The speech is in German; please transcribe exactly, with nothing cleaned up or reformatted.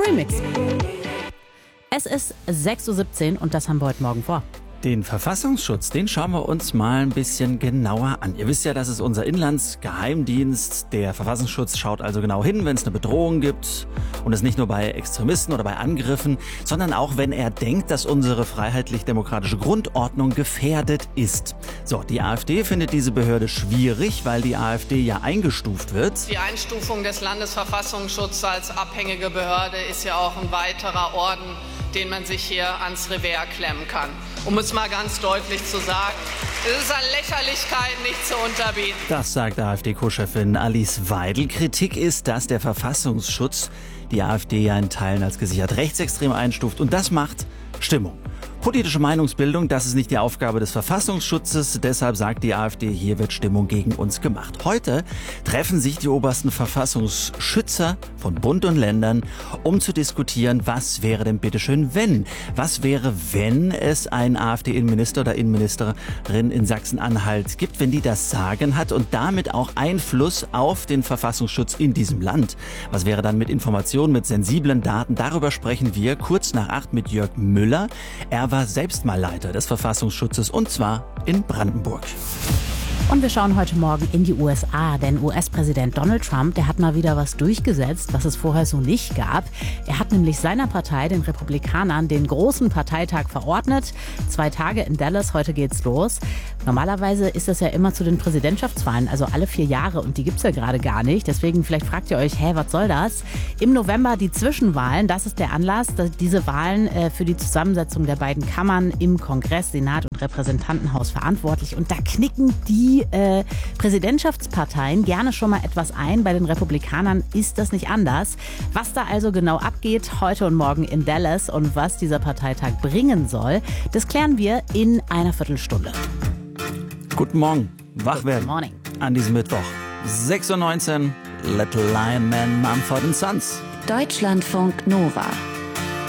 Remix. Es ist sechs Uhr siebzehn und das haben wir heute Morgen vor. Den Verfassungsschutz, den schauen wir uns mal ein bisschen genauer an. Ihr wisst ja, das ist unser Inlandsgeheimdienst. Der Verfassungsschutz schaut also genau hin, wenn es eine Bedrohung gibt. Und es nicht nur bei Extremisten oder bei Angriffen, sondern auch, wenn er denkt, dass unsere freiheitlich-demokratische Grundordnung gefährdet ist. So, die AfD findet diese Behörde schwierig, weil die AfD ja eingestuft wird. Die Einstufung des Landesverfassungsschutzes als abhängige Behörde ist ja auch ein weiterer Orden, den man sich hier ans Revers klemmen kann. Um es mal ganz deutlich zu sagen, es ist an Lächerlichkeit nicht zu unterbieten. Das sagt AfD-Co-Chefin Alice Weidel. Kritik ist, dass der Verfassungsschutz die AfD ja in Teilen als gesichert rechtsextrem einstuft. Und das macht Stimmung. Politische Meinungsbildung, das ist nicht die Aufgabe des Verfassungsschutzes. Deshalb sagt die AfD, hier wird Stimmung gegen uns gemacht. Heute treffen sich die obersten Verfassungsschützer von Bund und Ländern, um zu diskutieren, was wäre denn bitteschön, wenn? Was wäre, wenn es einen AfD-Innenminister oder Innenministerin in Sachsen-Anhalt gibt, wenn die das Sagen hat und damit auch Einfluss auf den Verfassungsschutz in diesem Land? Was wäre dann mit Informationen, mit sensiblen Daten? Darüber sprechen wir kurz nach acht mit Jörg Müller. Er war selbst mal Leiter des Verfassungsschutzes und zwar in Brandenburg. Und wir schauen heute Morgen in die U S A, denn U S-Präsident Donald Trump, der hat mal wieder was durchgesetzt, was es vorher so nicht gab. Er hat nämlich seiner Partei, den Republikanern, den großen Parteitag verordnet. Zwei Tage in Dallas, heute geht's los. Normalerweise ist das ja immer zu den Präsidentschaftswahlen, also alle vier Jahre und die gibt's ja gerade gar nicht. Deswegen vielleicht fragt ihr euch, hä, was soll das? Im November die Zwischenwahlen, das ist der Anlass, dass diese Wahlen äh, für die Zusammensetzung der beiden Kammern im Kongress, Senat und Repräsentantenhaus verantwortlich. Und da knicken die äh, Präsidentschaftsparteien gerne schon mal etwas ein. Bei den Republikanern ist das nicht anders. Was da also genau abgeht heute und morgen in Dallas und was dieser Parteitag bringen soll, das klären wir in einer Viertelstunde. Guten Morgen, wach Good werden morning. an diesem Mittwoch. sechs Uhr neunzehn, Little Lion Man, Mumford and Sons. Deutschlandfunk Nova.